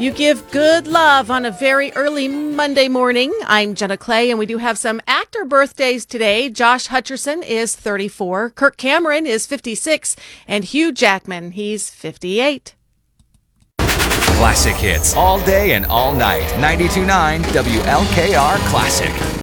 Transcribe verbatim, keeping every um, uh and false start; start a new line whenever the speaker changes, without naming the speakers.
You give good love on a very early Monday morning. I'm Jenna Clay, and we do have some actor birthdays today. Josh Hutcherson is thirty-four, Kirk Cameron is fifty-six, and Hugh Jackman, he's fifty-eight.
Classic hits all day and all night. ninety-two point nine W L K R Classic.